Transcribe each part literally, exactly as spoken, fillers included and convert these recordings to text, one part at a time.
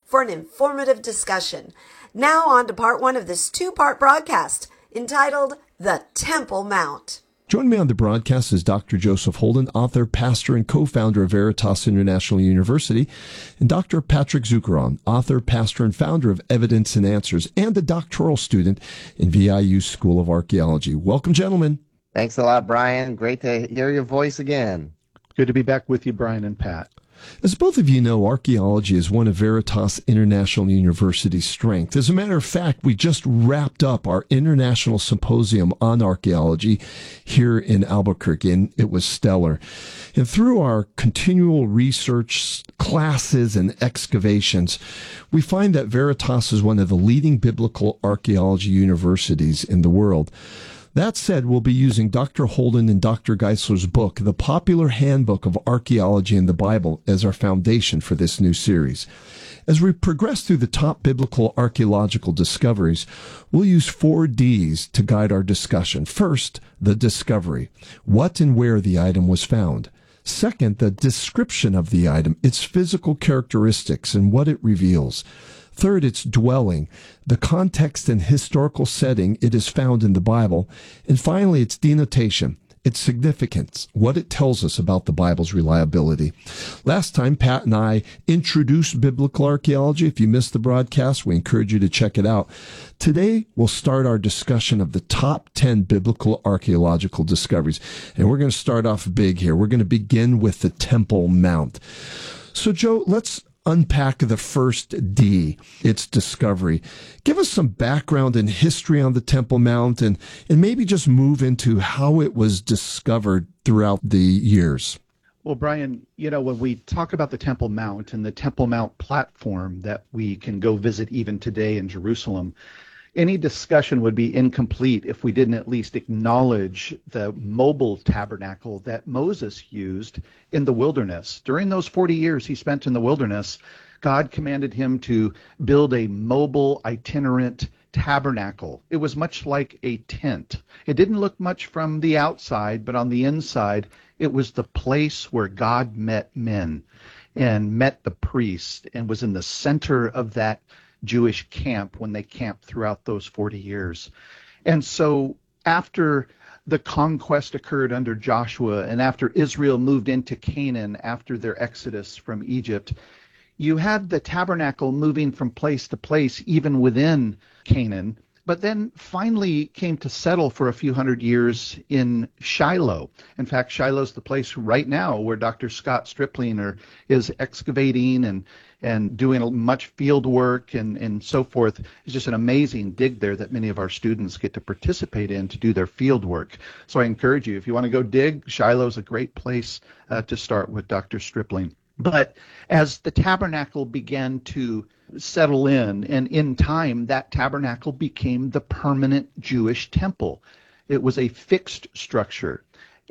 for an informative discussion. Now on to part one of this two-part broadcast entitled The Temple Mount. Joining me on the broadcast is Doctor Joseph Holden, author, pastor, and co-founder of Veritas International University, and Doctor Patrick Zukeran, author, pastor, and founder of Evidence and Answers, and a doctoral student in V I U School of Archaeology. Welcome, gentlemen. Thanks a lot, Brian. Great to hear your voice again. Good to be back with you, Brian and Pat. As both of you know, archaeology is one of Veritas International University's strengths. As a matter of fact, we just wrapped up our international symposium on archaeology here in Albuquerque, and it was stellar. And through our continual research, classes, and excavations, we find that Veritas is one of the leading biblical archaeology universities in the world. That said, we'll be using Doctor Holden and Doctor Geisler's book, The Popular Handbook of Archaeology and the Bible, as our foundation for this new series. As we progress through the top biblical archaeological discoveries, we'll use four D's to guide our discussion. First, the discovery, what and where the item was found. Second, the description of the item, its physical characteristics and what it reveals. Third, its dwelling, the context and historical setting it is found in the Bible. And finally, its denotation, its significance, what it tells us about the Bible's reliability. Last time, Pat and I introduced biblical archaeology. If you missed the broadcast, we encourage you to check it out. Today, we'll start our discussion of the top ten biblical archaeological discoveries. And we're going to start off big here. We're going to begin with the Temple Mount. So, Joe, let's unpack the first D, its discovery. Give us some background and history on the Temple Mount, and, and maybe just move into how it was discovered throughout the years. Well, Brian, you know, when we talk about the Temple Mount and the Temple Mount platform that we can go visit even today in Jerusalem, any discussion would be incomplete if we didn't at least acknowledge the mobile tabernacle that Moses used in the wilderness. During those forty years he spent in the wilderness, God commanded him to build a mobile, itinerant tabernacle. It was much like a tent. It didn't look much from the outside, but on the inside, it was the place where God met men and met the priest and was in the center of that Jewish camp when they camped throughout those forty years. And so after the conquest occurred under Joshua and after Israel moved into Canaan after their exodus from Egypt, you had the tabernacle moving from place to place even within Canaan, but then finally came to settle for a few hundred years in Shiloh. In fact, Shiloh's the place right now where Doctor Scott Stripling are, is excavating and and doing much field work and, and so forth. It's just an amazing dig there that many of our students get to participate in to do their field work. So I encourage you, if you want to go dig, Shiloh's a great place uh, to start with Doctor Stripling. But as the tabernacle began to settle in, and in time, that tabernacle became the permanent Jewish temple. It was a fixed structure,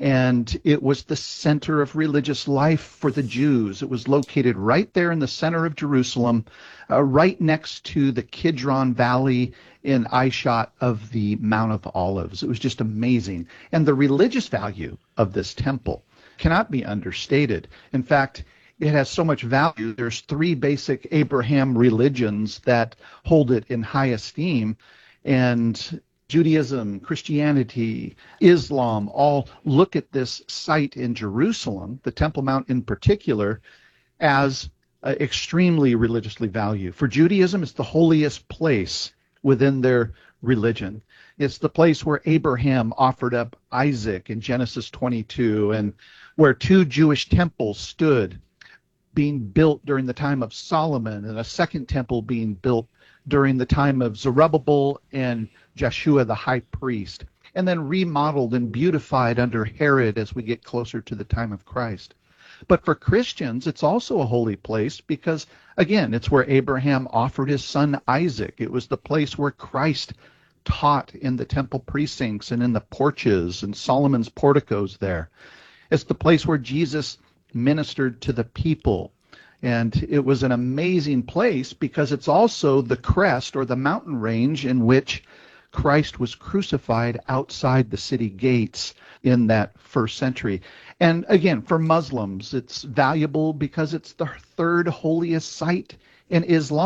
and it was the center of religious life for the Jews. It was located right there in the center of Jerusalem, uh, right next to the Kidron Valley in eyeshot of the Mount of Olives. It was just amazing. And the religious value of this temple cannot be understated. In fact, it has so much value. There's three basic Abraham religions that hold it in high esteem, and Judaism, Christianity, Islam all look at this site in Jerusalem, the Temple Mount in particular, as uh, extremely religiously valued. For Judaism, it's the holiest place within their religion. It's the place where Abraham offered up Isaac in Genesis twenty-two, and where two Jewish temples stood, being built during the time of Solomon, and a second temple being built during the time of Zerubbabel and Joshua the high priest, and then remodeled and beautified under Herod as we get closer to the time of Christ. But for Christians, it's also a holy place because, again, it's where Abraham offered his son Isaac. It was the place where Christ taught in the temple precincts and in the porches and Solomon's porticos there. It's the place where Jesus ministered to the people. And it was an amazing place because it's also the crest or the mountain range in which Christ was crucified outside the city gates in that first century. And again, for Muslims, it's valuable because it's the third holiest site in Islam.